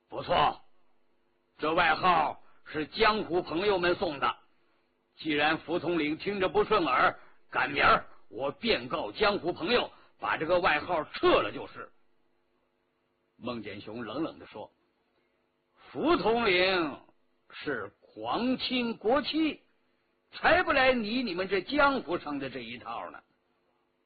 不错，这外号是江湖朋友们送的。既然福统领听着不顺耳，赶明儿我便告江湖朋友，把这个外号撤了就是。孟简雄冷冷地说：“福统领是皇亲国戚，才不来理你们这江湖上的这一套呢。